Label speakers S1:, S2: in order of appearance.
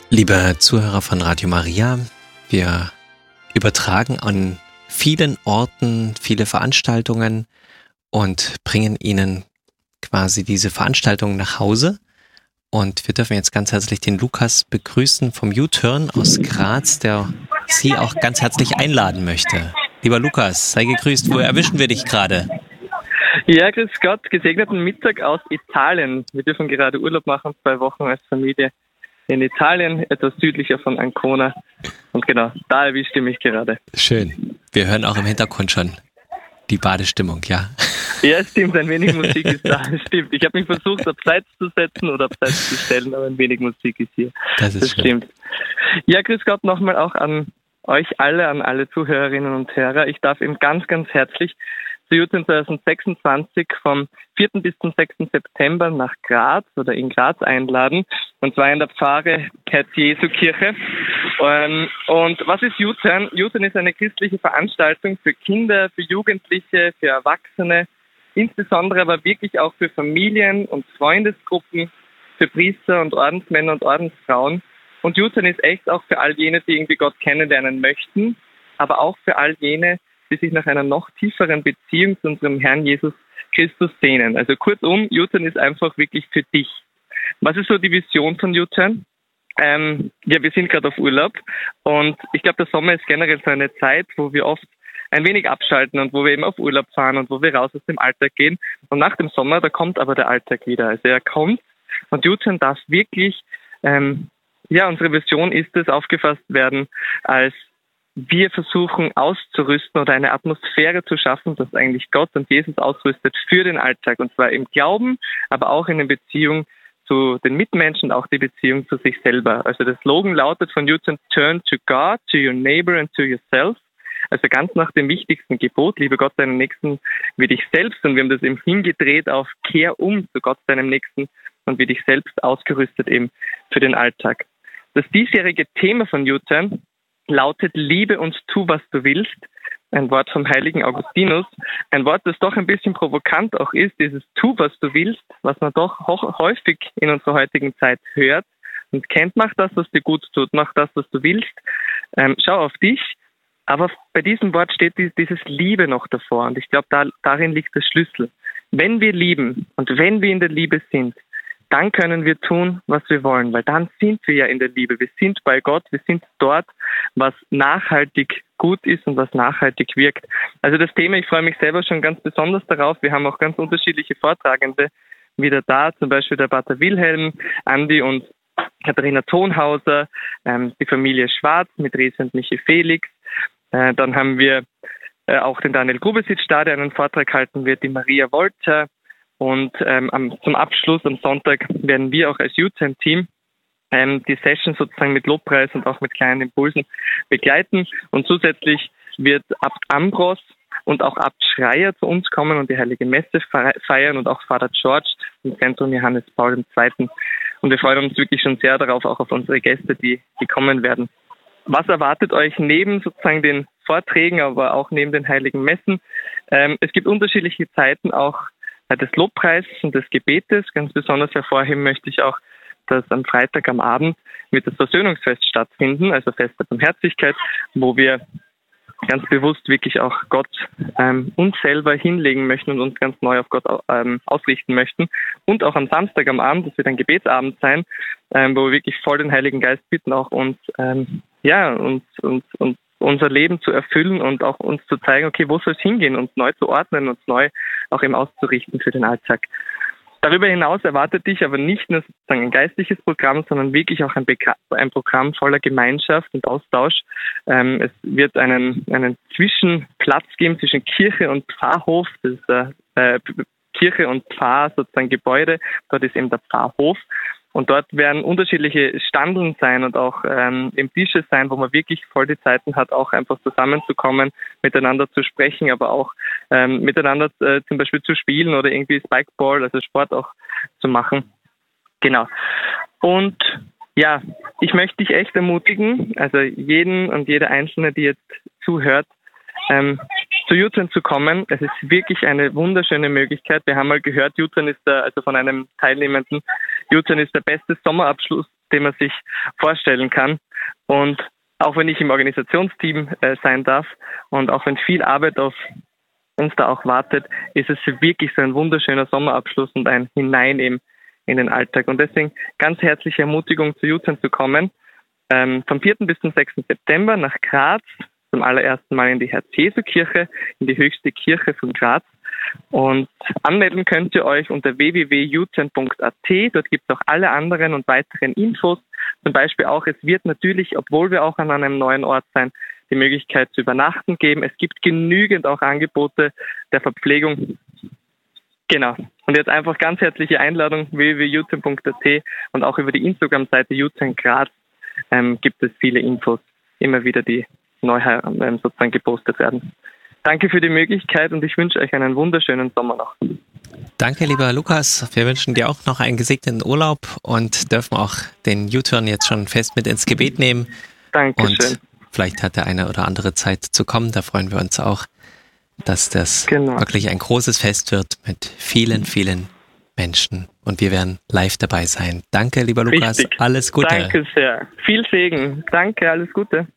S1: Liebe Zuhörer von Radio Maria, wir übertragen an vielen Orten viele Veranstaltungen und bringen Ihnen quasi diese Veranstaltungen nach Hause. Und wir dürfen jetzt ganz herzlich den Lukas begrüßen vom U-Turn aus Graz, der Sie auch ganz herzlich einladen möchte. Lieber Lukas, sei gegrüßt. Wo erwischen wir dich gerade?
S2: Ja, grüß Gott, gesegneten Mittag aus Italien. Wir dürfen gerade Urlaub machen, 2 Wochen als Familie in Italien, etwas südlicher von Ancona. Und genau, da erwischte mich gerade.
S1: Schön. Wir hören auch im Hintergrund schon die Badestimmung, ja?
S2: Ja, stimmt, ein wenig Musik ist da, stimmt. Ich habe mich versucht, abseits zu setzen oder abseits zu stellen, aber ein wenig Musik ist hier. Das stimmt. Ja, grüß Gott nochmal auch an euch alle, an alle Zuhörerinnen und Hörer. Ich darf eben ganz, ganz herzlich zu U-Turn 2026 vom 4. bis zum 6. September nach Graz oder in Graz einladen. Und zwar in der Pfarre Herz-Jesu-Kirche. Und was ist U-Turn? U-Turn ist eine christliche Veranstaltung für Kinder, für Jugendliche, für Erwachsene, insbesondere aber wirklich auch für Familien und Freundesgruppen, für Priester und Ordensmänner und Ordensfrauen. Und U-Turn ist echt auch für all jene, die irgendwie Gott kennenlernen möchten, aber auch für all jene, die sich nach einer noch tieferen Beziehung zu unserem Herrn Jesus Christus sehnen. Also kurzum, U-Turn ist einfach wirklich für dich. Was ist so die Vision von U-Turn? Ja, wir sind gerade auf Urlaub und ich glaube, der Sommer ist generell so eine Zeit, wo wir oft ein wenig abschalten und wo wir eben auf Urlaub fahren und wo wir raus aus dem Alltag gehen. Und nach dem Sommer, da kommt aber der Alltag wieder. Also er kommt und U-Turn darf wirklich, unsere Vision ist es, aufgefasst werden als wir versuchen auszurüsten oder eine Atmosphäre zu schaffen, dass eigentlich Gott und Jesus ausrüstet für den Alltag. Und zwar im Glauben, aber auch in der Beziehung zu den Mitmenschen, auch die Beziehung zu sich selber. Also der Slogan lautet von U-Turn: Turn to God, to your neighbor and to yourself. Also ganz nach dem wichtigsten Gebot, liebe Gott deinen Nächsten wie dich selbst. Und wir haben das eben hingedreht auf Kehr um zu Gott deinem Nächsten und wie dich selbst, ausgerüstet eben für den Alltag. Das diesjährige Thema von U-Turn lautet: Liebe und tu, was du willst. Ein Wort vom heiligen Augustinus. Ein Wort, das doch ein bisschen provokant auch ist, dieses tu, was du willst, was man doch häufig in unserer heutigen Zeit hört und kennt. Mach das, was dir gut tut, mach das, was du willst. Schau auf dich. Aber bei diesem Wort steht dieses Liebe noch davor. Und ich glaube, darin liegt der Schlüssel. Wenn wir lieben und wenn wir in der Liebe sind, dann können wir tun, was wir wollen, weil dann sind wir ja in der Liebe. Wir sind bei Gott, wir sind dort, was nachhaltig gut ist und was nachhaltig wirkt. Also das Thema, ich freue mich selber schon ganz besonders darauf. Wir haben auch ganz unterschiedliche Vortragende wieder da, zum Beispiel der Pater Wilhelm, Andi und Katharina Thonhauser, die Familie Schwarz mit Rese und Michi Felix. Dann haben wir auch den Daniel Grubesic da, der einen Vortrag halten wird, die Maria Wolter. Und zum Abschluss am Sonntag werden wir auch als U-Turn-Team die Session sozusagen mit Lobpreis und auch mit kleinen Impulsen begleiten. Und zusätzlich wird Abt Ambros und auch Abt Schreier zu uns kommen und die Heilige Messe feiern und auch Vater George im Zentrum Johannes Paul II. Und wir freuen uns wirklich schon sehr darauf, auch auf unsere Gäste, die kommen werden. Was erwartet euch neben sozusagen den Vorträgen, aber auch neben den Heiligen Messen? Es gibt unterschiedliche Zeiten auch des Lobpreises und des Gebetes. Ganz besonders hervorheben möchte ich auch, dass am Freitag am Abend wird das Versöhnungsfest stattfinden, also Fest der Barmherzigkeit, wo wir ganz bewusst wirklich auch Gott uns selber hinlegen möchten und uns ganz neu auf Gott ausrichten möchten. Und auch am Samstag am Abend, das wird ein Gebetsabend sein, wo wir wirklich voll den Heiligen Geist bitten, auch uns unser Leben zu erfüllen und auch uns zu zeigen, okay, wo soll es hingehen, uns neu zu ordnen, uns neu auch eben auszurichten für den Alltag. Darüber hinaus erwartet dich aber nicht nur sozusagen ein geistliches Programm, sondern wirklich auch ein Programm voller Gemeinschaft und Austausch. Es wird einen Zwischenplatz geben zwischen Kirche und Pfarrhof. Das ist Kirche und Pfarr sozusagen Gebäude. Dort ist eben der Pfarrhof. Und dort werden unterschiedliche Standeln sein und auch eben Tische sein, wo man wirklich voll die Zeiten hat, auch einfach zusammenzukommen, miteinander zu sprechen, aber auch miteinander zum Beispiel zu spielen oder irgendwie Spikeball, also Sport auch zu machen. Genau. Und ja, ich möchte dich echt ermutigen, also jeden und jede Einzelne, die jetzt zuhört, zu U-Turn zu kommen. Es ist wirklich eine wunderschöne Möglichkeit. Wir haben mal gehört, U-Turn ist also von einem Teilnehmenden U-Turn ist der beste Sommerabschluss, den man sich vorstellen kann. Und auch wenn ich im Organisationsteam sein darf und auch wenn viel Arbeit auf uns da auch wartet, ist es wirklich so ein wunderschöner Sommerabschluss und ein Hinein eben in den Alltag. Und deswegen ganz herzliche Ermutigung, zu U-Turn zu kommen. Vom 4. bis zum 6. September nach Graz, zum allerersten Mal in die Herz-Jesu-Kirche, in die höchste Kirche von Graz. Und anmelden könnt ihr euch unter www.uturn.at. Dort gibt es auch alle anderen und weiteren Infos. Zum Beispiel auch, es wird natürlich, obwohl wir auch an einem neuen Ort sein, die Möglichkeit zu übernachten geben. Es gibt genügend auch Angebote der Verpflegung. Genau. Und jetzt einfach ganz herzliche Einladung, www.uturn.at, und auch über die Instagram-Seite U-Turn Graz gibt es viele Infos, immer wieder, die neu sozusagen gepostet werden. Danke für die Möglichkeit und ich wünsche euch einen wunderschönen Sommer noch.
S1: Danke, lieber Lukas. Wir wünschen dir auch noch einen gesegneten Urlaub und dürfen auch den U-Turn jetzt schon fest mit ins Gebet nehmen.
S2: Dankeschön.
S1: Und vielleicht hat der eine oder andere Zeit zu kommen. Da freuen wir uns auch, dass das wirklich ein großes Fest wird mit vielen, vielen Menschen. Und wir werden live dabei sein. Danke, lieber Lukas.
S2: Richtig.
S1: Alles Gute.
S2: Danke sehr. Viel Segen. Danke, alles Gute.